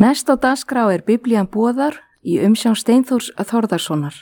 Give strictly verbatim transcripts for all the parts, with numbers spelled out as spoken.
Næst á dagskrá er Biblían boðar í umsjón Steinþórs Þórðarsonar.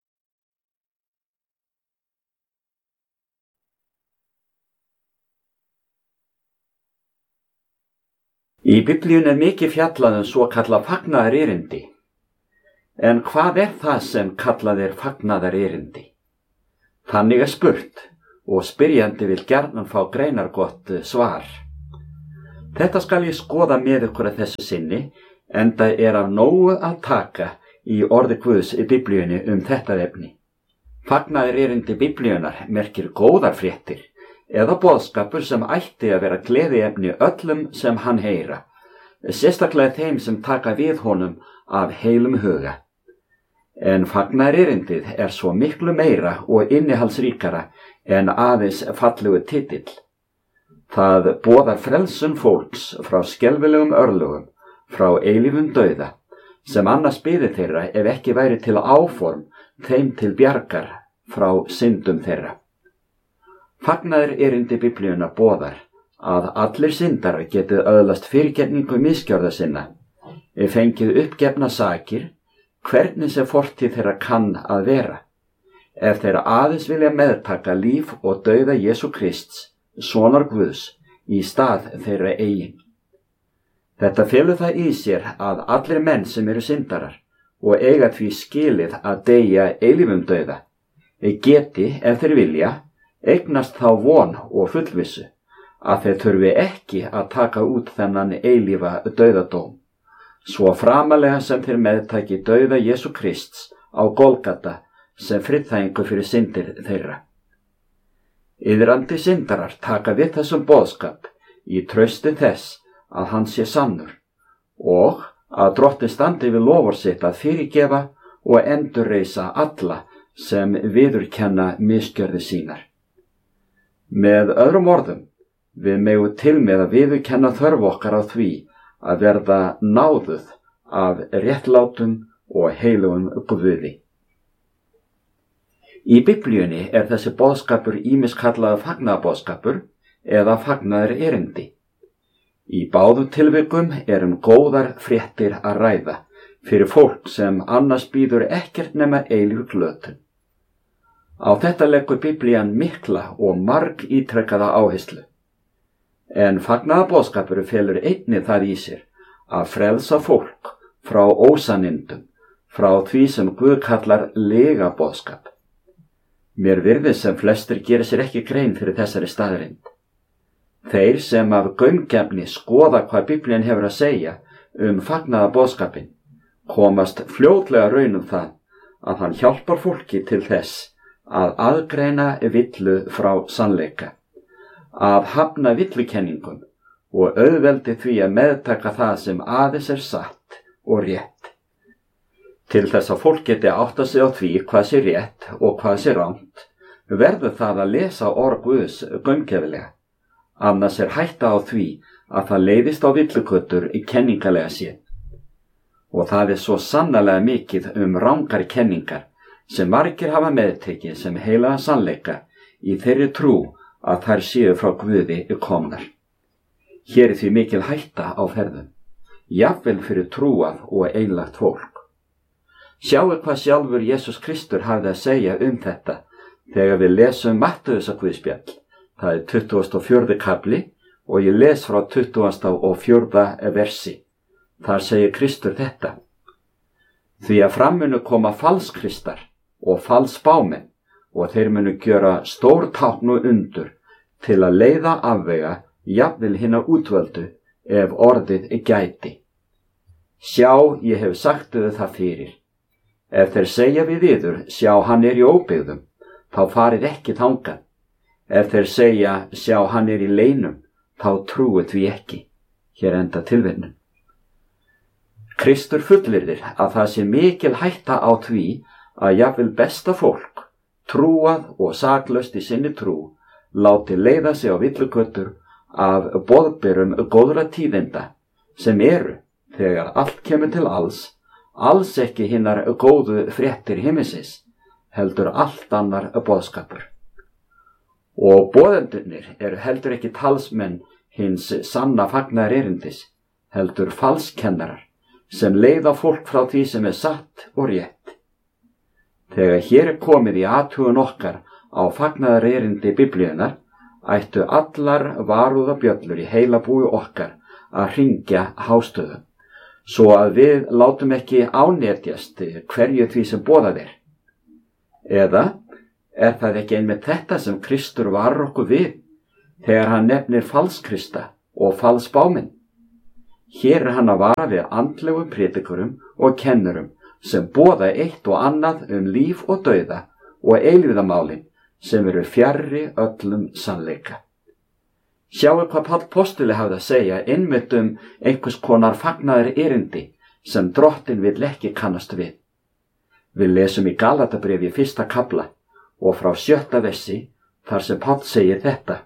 Í Biblíunni er mikið fjallað um svokallað fagnaðarerindi. En hvað er það sem kallað er fagnaðarerindi? Þannig er spurt og spyrjandi vill gjarnan fá greinargott svar. Þetta skal ég skoða með ykkur að þessu sinni, enda er af nógu að taka í orði Guðs í Biblíunni um þetta efni. Fagnaðarerindi Biblíunnar merkir góðar fréttir eða boðskapur sem ætti að vera gleðiefni öllum sem hann heyra, sérstaklega þeim sem taka við honum af heilum huga. En fagnaðarerindið er svo miklu meira og innihaldsríkara en aðeins fallegu titill. Það boðar frelsun fólks frá skelfilegum örlögum, frá eilífum dauða, sem annars biði þeirra ef ekki væri til áform þeim til bjargar frá syndum þeirra. Fagnaðarerindi Biblíunnar boðar að allir syndarar getið öðlast fyrirgefningu misgjörða sinna, ef fengið uppgefna sakir, hvernig sem fortíð þeirra kann að vera, ef þeirra aðeins vilja meðtaka líf og dauða Jesú Krists, sonar Guðs, í stað þeirra eigin. Þetta felur það í sér að allir menn sem eru syndarar og eiga því skilið að deyja eilífum dauða, geti, ef þeir vilja, eignast þá von og fullvissu að þeir þurfi ekki að taka út þennan eilífa dauðadóm, svo framalega sem þeir meðtaki dauða Jesú Krists á Golgata sem friðþægingu fyrir syndir þeirra. Iðrandi syndarar taka við þessum boðskap í trausti þess að hann sé sannur og að Drottinn standi við loforð sitt að fyrirgefa og endurreisa alla sem viðurkenna misgjörðir sínar. Með öðrum orðum, við megum til með að viðurkenna þörf okkar á því að verða náðuð af réttlátum og heilugum Guði. Í Biblíunni er þessi boðskapur ýmist kallaður fagnaðarboðskapur eða fagnaðarerindi. Í báðum tilvikum er um góðar fréttir að ræða fyrir fólk sem annars býður ekkert nema eilífu glötun. Á þetta leggur Biblían mikla og marg ítrekkaða áherslu. En fagnaðarboðskapur felur einnig það í sér að frelsa fólk frá ósannindum, frá því sem Guð kallar legaboðskap. Mér virðist sem flestir gera sér ekki grein fyrir þessari staðreynd. Þeir sem af gaumgæfni skoða hvað Biblían hefur að segja um fagnaðarboðskapinn komast fljótlega raun um það að hann hjálpar fólki til þess að aðgreina villu frá sannleika, að hafna villukenningum og auðveldi því að meðtaka það sem aðeins er satt og rétt. Til þess að fólk geti átta sig á því hvað sé rétt og hvað sé rangt, verður það að lesa orð Guðs gaumgæfilega. Annars er hætta á því að það leiðist á villuköttur í kenningalega séð. Og það er svo sannarlega mikið um rangar kenningar sem margir hafa meðtekið sem heilaga sannleika í þeirri trú að þær séu frá Guði komnar. Hér er því mikil hætta á ferðum, jafnvel fyrir trúað og einlægt fólk. Sjáu hvað sjálfur Jesús Kristur hafði að segja um þetta þegar við lesum Mattheusar guðspjall. Það er tuttugasti og fjórði kafli og ég les frá tuttugasta og fjórða versi. Þar segir Kristur þetta: Því að fram munu koma falskristar og falsspámenn og þeir munu gjöra stór tákn og undur til að leiða afvega jafnvel hinna útvöldu ef orðið gæti. Sjá, ég hef sagt þau það fyrir. Ef þeir segja við yður, sjá, hann er í óbyggðum, þá farið ekki þangað. Ef þeir segja, sjá, hann er í leynum, þá trúið því ekki. Hér enda tilvitnun. Kristur fullyrðir að það sé mikil hætta á því að jafnvel besta fólk, trúað og saklaust í sinni trú, láti leiða sig á villuköttur af boðberum góðra tíðinda, sem eru, þegar allt kemur til alls, alls ekki hinnar góðu fréttir himmisins, heldur allt annar boðskapur. Og boðendurnir eru heldur ekki talsmenn hins sanna fagnaðarerindis, heldur falskennarar, sem leiða fólk frá því sem er satt og rétt. Þegar hér er komið í athugun okkar á fagnaðarerindi Biblíunnar, ættu allar varúðabjöllur í heilabúi okkar að hringja hástöðum, svo að við látum ekki ánetjast hverju því sem boðað er. Eða er það ekki einmitt þetta sem Kristur varar okkur við þegar hann nefnir falskrista og falsbáminn? Hér er hann að vara við andlegum prédikurum og kennurum sem boða eitt og annað um líf og dauða og eilífðamálin sem eru fjarri öllum sannleika. Sjáu hvað Páll postuli hafði að segja einmitt um einhvers konar fagnaðar erindi sem Drottinn vill ekki kannast við. Við lesum í Galatabréfi fyrsta kafla og frá sjötta versi þar sem Páll segir þetta: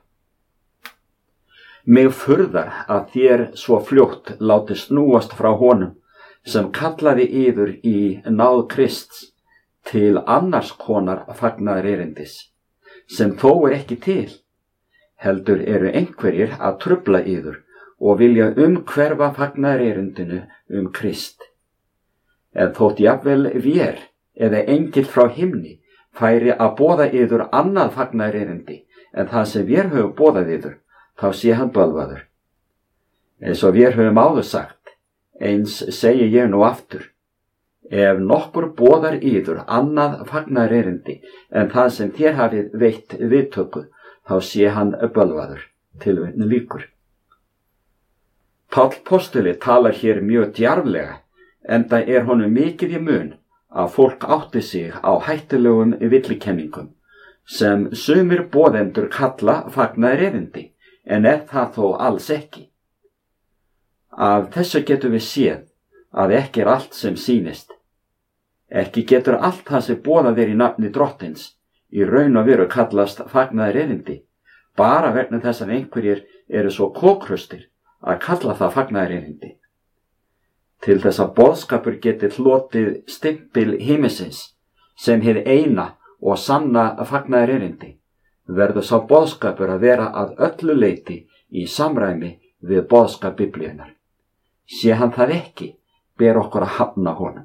Mig furðar að þér svo fljótt láti snúast frá honum sem kallaði yður í náð Krists til annars konar fagnaðar erindis, sem þó er ekki til, heldur eru einhverjir að trufla yður og vilja umhverfa fagnaðar erindinu um Krist. En þótt jafnvel vér eða engill frá himni færi að boða yður annað fagnaðar erindi en það sem vér höfum boðað yður, þá sé hann bölvaður. Eins og vér höfum áður sagt, eins segi ég nú aftur, ef nokkur boðar yður annað fagnaðar erindi en það sem þér hafið veitt viðtöku, þá sé hann bölvaður. Tilvitnun lýkur. Páll postuli talar hér mjög djarflega, enda er honum mikið í mun að fólk átti sig á hættulegum villikenningum, sem sumir boðendur kalla fagnaðar erindi, en er það þó alls ekki. Af þessu getum við séð að ekki er allt sem sýnist. Ekki getur allt það sem boðað er í nafni Drottins í raun og veru kallast fagnaðar erindi, bara vegna þess að einhverjir eru svo kókrustir að kalla það fagnaðar erindi. Til þess að boðskapur geti hlotið stimpil himinsins sem hið eina og sanna fagnaðar erindi, verður sá boðskapur að vera að öllu leyti í samræmi við boðskap Biblíunnar. Sé hann það ekki, ber okkur að hafna honum.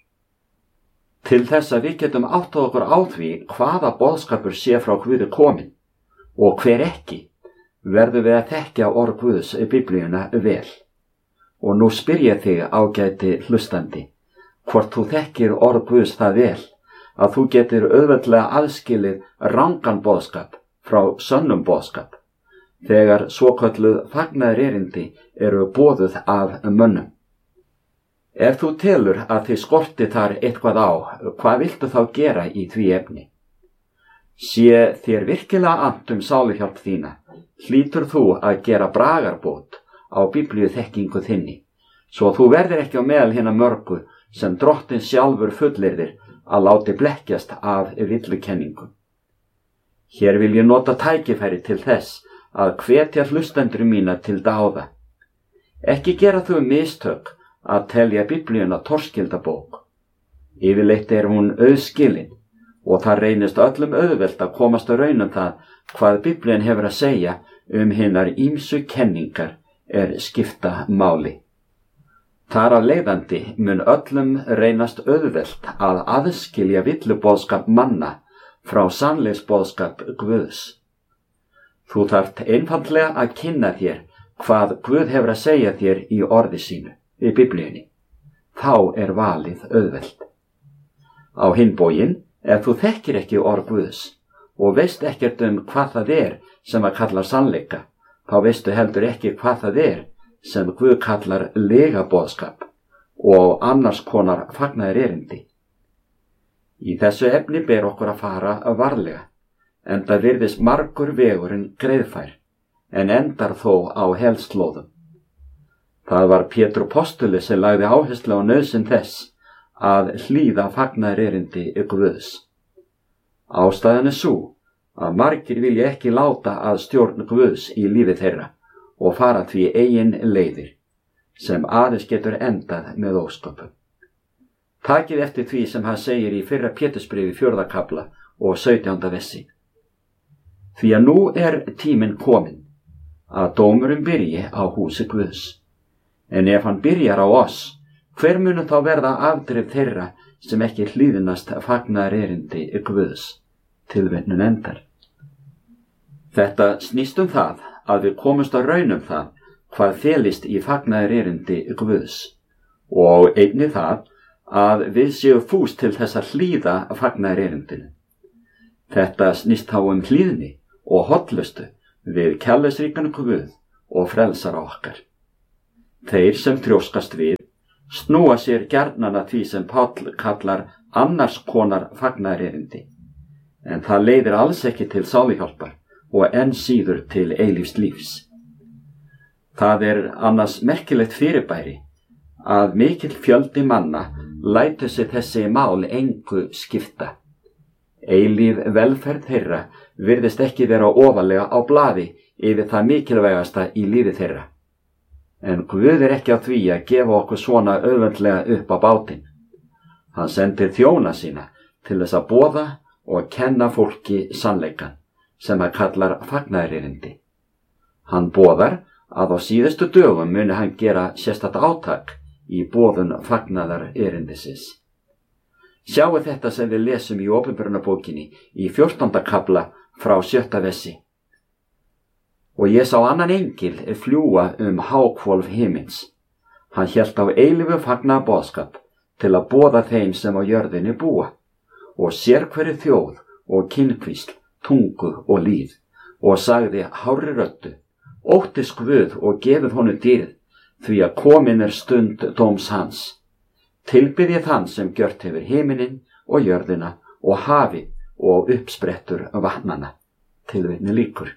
Til þess að við getum áttað okkur á því hvaða boðskapur sé frá Guði kominn og hver ekki, verður við að þekkja orð Guðs í Biblíuna vel. Og nú spyr ég þig, ágæti hlustandi, hvort þú þekkir orð Guðs það vel að þú getur auðveldlega aðskilið rangan boðskap frá sönnum boðskap, þegar svokölluð fagnaðar erindi eru boðuð af mönnum. Ef þú telur að þið skorti þar eitthvað á, hvað viltu þá gera í því efni? Sé þér virkilega annt um sáluhjálp þína, hlýtur þú að gera bragarbót á biblíu þekkingu þinni, svo þú verðir ekki á meðal hinna mörgu sem Drottinn sjálfur fullyrðir að láti blekkjast af villukenningu. Hér vil ég nota tækifæri til þess að hvetja hlustendur mína til dáða. Ekki gera þú mistök að telja biblíuna torskildabók. Yfirleitt er hún auðskilin og það reynist öllum auðvelt að komast að raun um það hvað biblían hefur að segja um hinar ýmsu kenningar er skipta máli. Þar af leiðandi mun öllum reynast auðvelt að aðskilja villuboðskap manna frá sannleiksboðskap Guðs. Þú þarft einfaldlega að kynna þér hvað Guð hefur að segja þér í orði sínu, í biblíunni. Þá er valið auðvelt. Á hinn bóginn, ef þú þekkir ekki orð Guðs og veist ekkert um hvað það er sem að kalla sannleika, þá veistu heldur ekki hvað það er sem Guð kallar legaboðskap og annars konar fagnaðar erindi. Í þessu efni ber okkur að fara varlega, enda virðist margur vegurinn greiðfær, en endar þó á helslóðum. Það var Pétur postuli sem lagði áherslu á nauðsyn þess að hlýða fagnaðar erindi Guðs. Ástæðan er sú að margir vilja ekki láta að stjórn Guðs í lífi þeirra og fara því eigin leiðir, sem aðeins getur endað með ósköpum. Takið eftir því sem hann segir í fyrra Pétursbréfi fjórða kafla og sautjánda versi. Því að nú er tíminn kominn að dómurinn byrji á húsi Guðs. En ef hann byrjar á oss, hver munu þá verða afdrif þeirra sem ekki hlýðnast fagnaðar erindi Guðs? Tilvitnun endar. Þetta snýst um það að við komumst að raun um það hvað felist í fagnaðar erindi Guðs og einnig það að við séum fús til þess að hlýða fagnaðar erindinu. Þetta snýst þá um hlýðni og hollustu við kærleiksríkan Guð og frelsara okkar. Þeir sem þrjóskast við snúa sér gjarnan að því sem Páll kallar annars konar fagnaðar erindi, en það leiðir alls ekki til sáluhjálpar og enn síður til eilífs lífs. Það er annars merkilegt fyrirbæri að mikill fjöldi manna lætur sig þessi mál engu skipta. Eilíf velferð þeirra virðist ekki vera ofarlega á blaði yfir það mikilvægasta í lífi þeirra. En Guð er ekki á því að gefa okkur svona auðveldlega upp á bátinn. Hann sendir þjóna sína til þess að boða og kenna fólki sannleikann sem hann kallar fagnaðar erindi. Hann boðar að á síðustu dögum muni hann gera sérstakt átak í boðun fagnaðar erindisins. Sjáu þetta sem við lesum í Opinberunarbókinni í fjórtánda kafla frá sjötta versi. Og ég sá annan engil fljúga um háhvolf himins. Hann hélt á eilífu fagnaðarboðskap til að boða þeim sem á jörðinni búa, og sérhverri þjóð og kynhvísl, tungu og líð, og sagði hárri röddu: óttist Guð og gefið honum dýrð, því að komin er stund dóms hans. Tilbiðið þann sem gjört hefur himinin og jörðina og hafið og uppsprettur vatnana. Tilvitni lýkur.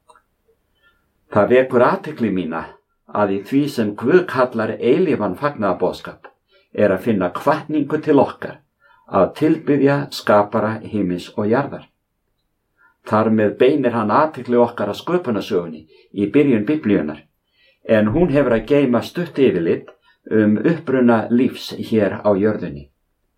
Það vekur athygli mína að í því sem Guð kallar eilífan fagnaðarboðskap er að finna hvatningu til okkar að tilbiðja skapara himins og jarðar. Þar með beinir hann athygli okkar að sköpunarsögunni í byrjun Biblíunnar, en hún hefur að geyma stutt yfirlit um uppruna lífs hér á jörðinni.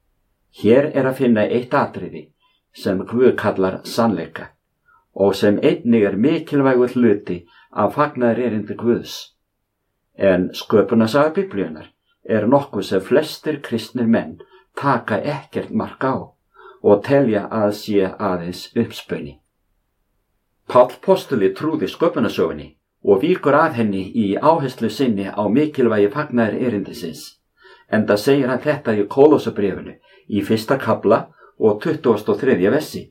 Hér er að finna eitt atriði sem Guð kallar sannleika og sem einnig er mikilvægur hluti af fagnaðar erindi Guðs. En sköpunarsaga Biblíunnar er nokkuð sem flestir kristnir menn taka ekkert mark á og telja að sé aðeins uppspuni. Páll postuli trúði sköpunarsögunni og víkur að henni í áherslu sinni á mikilvægi fagnaðar erindisins, enda segir hann þetta í Kólósabréfinu í fyrsta kafla og tuttugasta og þriðja versi.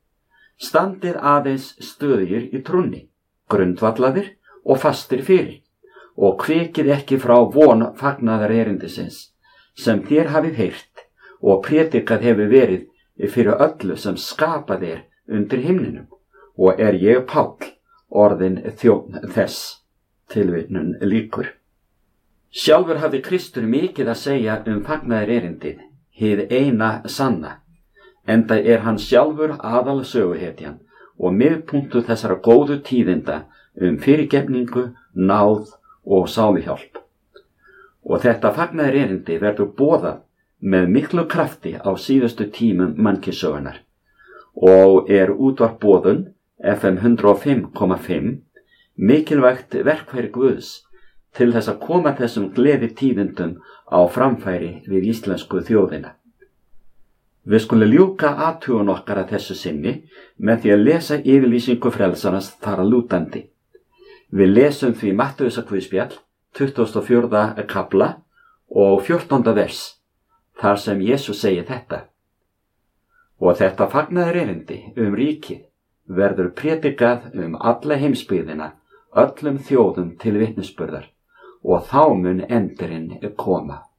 Standið aðeins stöðugir í trúnni, grundvallaðir og fastir fyrir, og kvikið ekki frá von fagnaðar erindisins, sem þér hafið heyrt og prédikað hefur verið fyrir öllu sem skapað er undir himninum, og er ég Páll, orðin þjónn þess. Tilvitnun lýkur. Sjálfur hafði Kristur mikið að segja um fagnaðar erindið, hið eina sanna, enda er hann sjálfur aðal söguhetjan og miðpunktur þessara góðu tíðinda um fyrirgefningu, náð og sáluhjálp. Og þetta fagnaðar erindi verður boðað með miklu krafti á síðustu tímum mannkynssögunnar og er útvarpboðun F M hundrað og fimm komma fimm mikilvægt verkfæri Guðs til þess að koma þessum gleði tíðindum á framfæri við íslensku þjóðina. Við skulum ljúka athugun okkar að þessu sinni með því að lesa yfirlýsingu frelsarans þar að lútandi. Við lesum því Mattheusarguðspjall, tuttugasta og fjórða kafla og fjórtánda vers, þar sem Jesús segir þetta: og þetta fagnaðar erindi um ríkið verður prédikað um alla heimsbyggðina, öllum þjóðum til vitnisburðar, og þá mun endurinn koma.